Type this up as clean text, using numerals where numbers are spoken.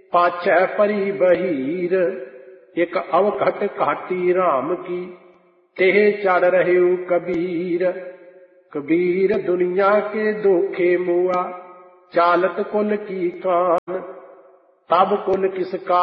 पाछै परी बहीर, एक अवघट घाटी राम की, तेह चढ़ रहे कबीर। कबीर दुनिया के धोखे मुआ, चालत कुल की कान, तब कुल किसका